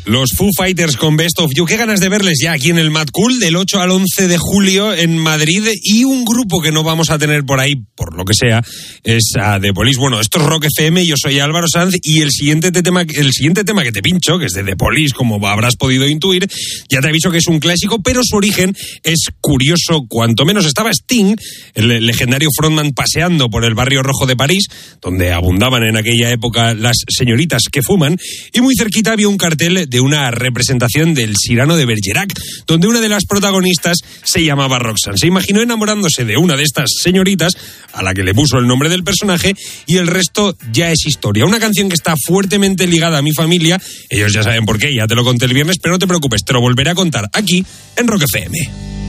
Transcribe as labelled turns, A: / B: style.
A: Los Foo Fighters con Best of You. Qué ganas de verles ya aquí en el Mad Cool del 8 al 11 de julio en Madrid. Y un grupo que no vamos a tener por ahí, por lo que sea, es a The Police. Bueno, esto es Rock FM, yo soy Álvaro Sanz y el siguiente tema que te pincho, que es de The Police, como habrás podido intuir, ya te aviso que es un clásico, pero su origen es curioso, cuanto menos. Estaba Sting, el legendario frontman, paseando por el barrio rojo de París, donde abundaban en aquella época las señoritas que fuman, y muy cerquita había un cartel de una representación del Cyrano de Bergerac, donde una de las protagonistas se llamaba Roxanne. Se imaginó enamorándose de una de estas señoritas, a la que le puso el nombre del personaje, y el resto ya es historia. Una canción que está fuertemente ligada a mi familia, ellos ya saben por qué, ya te lo conté el viernes, pero no te preocupes, te lo volveré a contar aquí en Rock FM.